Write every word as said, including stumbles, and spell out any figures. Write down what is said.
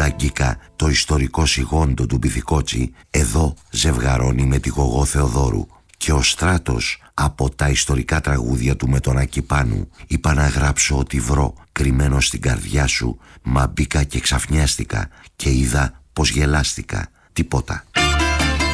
Παπούλα Γκίκα το ιστορικό σιγόντο του Μπιθικότσι εδώ ζευγαρώνει με τη Γογό Θεοδόρου. Και ο Στράτος από τα ιστορικά τραγούδια του με τον Άκη Πάνου, είπα να γράψω ότι βρω κρυμμένο στην καρδιά σου, μα μπήκα και ξαφνιάστηκα και είδα πως γελάστηκα. Τίποτα.